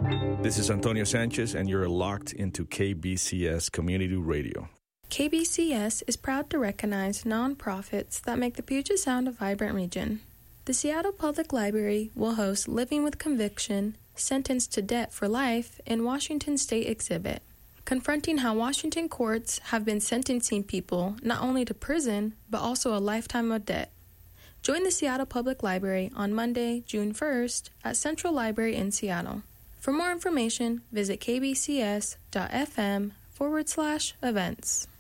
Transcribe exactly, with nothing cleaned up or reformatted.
This is Antonio Sanchez, and you're locked into K B C S Community Radio. K B C S is proud to recognize nonprofits that make the Puget Sound a vibrant region. The Seattle Public Library will host Living with Conviction, Sentenced to Debt for Life in Washington State exhibit, confronting how Washington courts have been sentencing people not only to prison, but also a lifetime of debt. Join the Seattle Public Library on Monday, June first at Central Library in Seattle. For more information, visit kbcs.fm forward slash events.